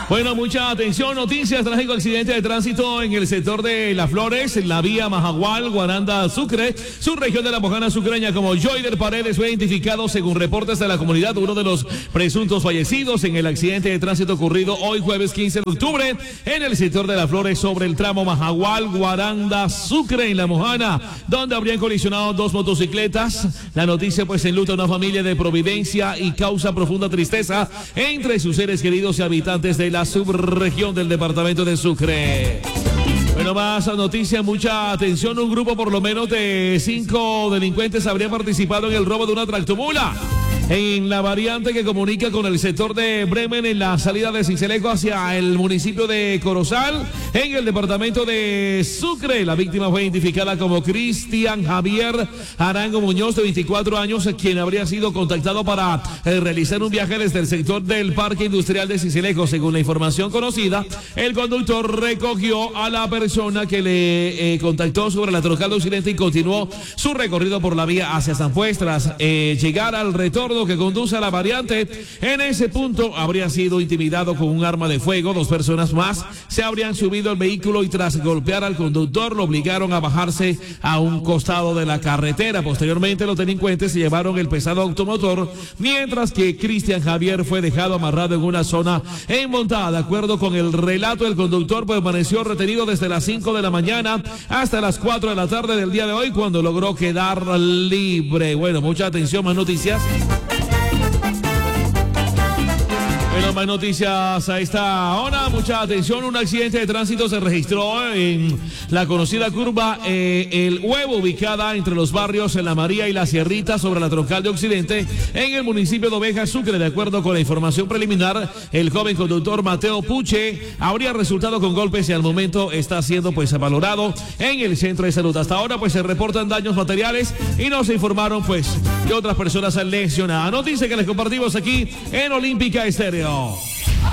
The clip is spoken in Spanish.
Bueno, mucha atención, noticias, trágico accidente de tránsito en el sector de Las Flores, en la vía Majagual, Guaranda, Sucre, subregión de la Mojana Sucreña. Como Joyder Paredes fue identificado, según reportes de la comunidad, uno de los presuntos fallecidos en el accidente de tránsito ocurrido hoy jueves 15 de octubre en el sector de Las Flores sobre el tramo Majagual, Guaranda, Sucre, en la Mojana, donde habrían colisionado dos motocicletas. La noticia pues enluta a una familia de Providencia y causa profunda tristeza entre sus seres queridos y habitantes de la subregión del departamento de Sucre. Bueno, más noticia, mucha atención. Un grupo por lo menos de 5 delincuentes habría participado en el robo de una tractomula en la variante que comunica con el sector de Bremen en la salida de Sincelejo hacia el municipio de Corozal, en el departamento de Sucre. La víctima fue identificada como Cristian Javier Arango Muñoz, de 24 años, quien habría sido contactado para realizar un viaje desde el sector del Parque Industrial de Sincelejo. Según la información conocida, el conductor recogió a la persona que le contactó sobre la troncal de Occidente y continuó su recorrido por la vía hacia San Pues. Tras llegar al retorno que conduce a la variante, en ese punto habría sido intimidado con un arma de fuego. Dos personas más se habrían subido al vehículo y tras golpear al conductor lo obligaron a bajarse a un costado de la carretera. Posteriormente los delincuentes se llevaron el pesado automotor, mientras que Cristian Javier fue dejado amarrado en una zona enmontada. De acuerdo con el relato, el conductor permaneció retenido desde las 5 de la mañana hasta las 4 de la tarde del día de hoy, cuando logró quedar libre. Bueno, mucha atención, más noticias. Bueno, más noticias a esta hora, mucha atención. Un accidente de tránsito se registró en la conocida curva El Huevo, ubicada entre los barrios en La María y La Sierrita, sobre la troncal de Occidente, en el municipio de Oveja, Sucre. De acuerdo con la información preliminar, el joven conductor Mateo Puche habría resultado con golpes y al momento está siendo pues valorado en el centro de salud. Hasta ahora pues se reportan daños materiales y no se informaron pues que otras personas han lesionado. Noticia que les compartimos aquí en Olímpica Estéreo.